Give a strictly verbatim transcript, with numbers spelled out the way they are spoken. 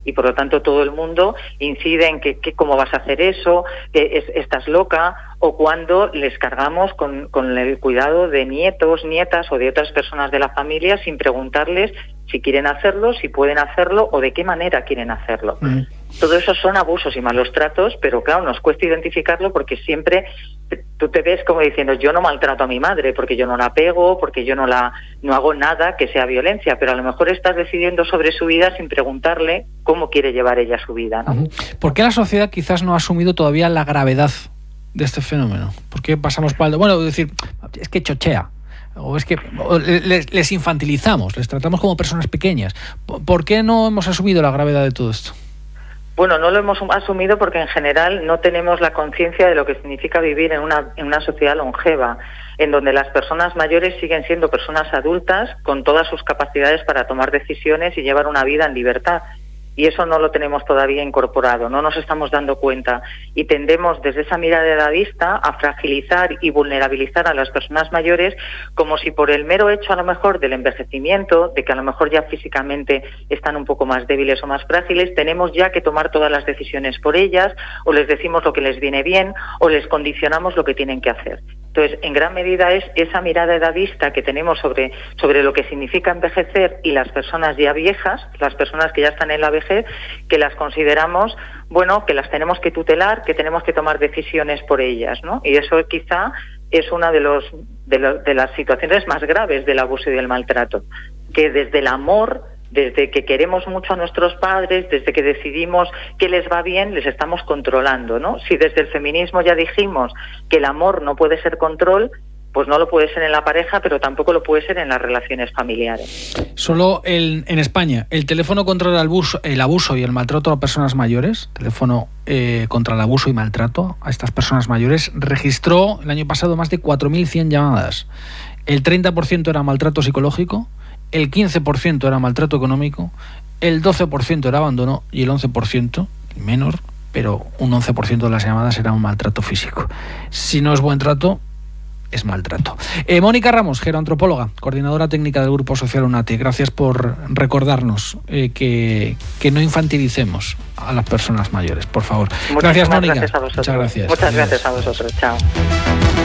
y por lo tanto todo el mundo incide en que, que cómo vas a hacer eso, que es, estás loca, o cuando les cargamos con, con el cuidado de nietos, nietas o de otras personas de la familia sin preguntarles si quieren hacerlo, si pueden hacerlo o de qué manera quieren hacerlo. Mm. Todo eso son abusos y malos tratos, pero claro, nos cuesta identificarlo porque siempre tú te ves como diciendo, yo no maltrato a mi madre porque yo no la pego, porque yo no la no hago nada que sea violencia, pero a lo mejor estás decidiendo sobre su vida sin preguntarle cómo quiere llevar ella su vida, ¿no? ¿Por qué la sociedad quizás no ha asumido todavía la gravedad de este fenómeno? ¿Por qué pasamos por alto? Bueno, es decir, es que chochea. O es que o les, les infantilizamos, les tratamos como personas pequeñas. ¿Por qué no hemos asumido la gravedad de todo esto? Bueno, no lo hemos asumido porque en general no tenemos la conciencia de lo que significa vivir en una, en una sociedad longeva, en donde las personas mayores siguen siendo personas adultas con todas sus capacidades para tomar decisiones y llevar una vida en libertad. Y eso no lo tenemos todavía incorporado, no nos estamos dando cuenta y tendemos desde esa mirada edadista a fragilizar y vulnerabilizar a las personas mayores como si por el mero hecho a lo mejor del envejecimiento, de que a lo mejor ya físicamente están un poco más débiles o más frágiles, tenemos ya que tomar todas las decisiones por ellas, o les decimos lo que les viene bien o les condicionamos lo que tienen que hacer. Entonces, en gran medida es esa mirada edadista que tenemos sobre, sobre lo que significa envejecer y las personas ya viejas, las personas que ya están en la vejez, que las consideramos, bueno, que las tenemos que tutelar, que tenemos que tomar decisiones por ellas, ¿no? Y eso quizá es una de, los, de, lo, de las situaciones más graves del abuso y del maltrato, que desde el amor, desde que queremos mucho a nuestros padres, desde que decidimos que les va bien, les estamos controlando, ¿no? Si desde el feminismo ya dijimos que el amor no puede ser control, pues no lo puede ser en la pareja, pero tampoco lo puede ser en las relaciones familiares. Solo el, en España, el teléfono contra el abuso, el abuso y el maltrato a personas mayores, teléfono eh, contra el abuso y maltrato a estas personas mayores, registró el año pasado más de cuatro mil cien llamadas. El treinta por ciento era maltrato psicológico, el quince por ciento era maltrato económico, el doce por ciento era abandono y el once por ciento, menor, pero un once por ciento de las llamadas era un maltrato físico. Si no es buen trato, es maltrato. Eh, Mónica Ramos, geroantropóloga, coordinadora técnica del Grupo Social UNATE, gracias por recordarnos eh, que, que no infantilicemos a las personas mayores, por favor. Muchas gracias, Mónica. Gracias a vosotros. Muchas gracias. Muchas Adiós. gracias a vosotros. Chao.